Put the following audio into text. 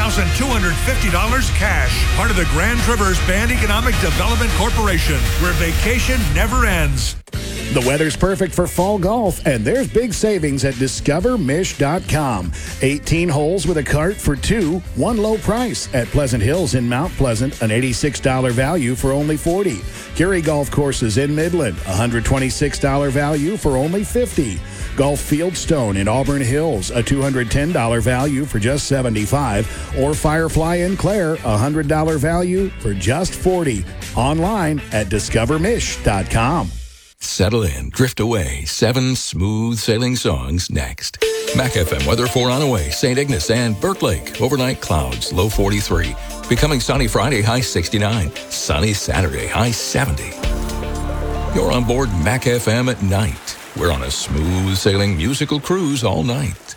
$2,250 cash. Part of the Grand Traverse Band Economic Development Corporation, where vacation never ends. The weather's perfect for fall golf, and there's big savings at discovermish.com. 18 holes with a cart for two, one low price at Pleasant Hills in Mount Pleasant, an $86 value for only $40. Curie Golf Courses in Midland, $126 value for only $50. Golf Fieldstone in Auburn Hills, a $210 value for just $75. Or Firefly in Clare, $100 value for just $40. Online at discovermish.com. Settle in, drift away. 7 smooth sailing songs next. Mac FM weather for Onaway, St. Ignace, and Burt Lake. Overnight clouds, low 43. Becoming sunny Friday, high 69. Sunny Saturday, high 70. You're on board Mac FM at night. We're on a smooth sailing musical cruise all night.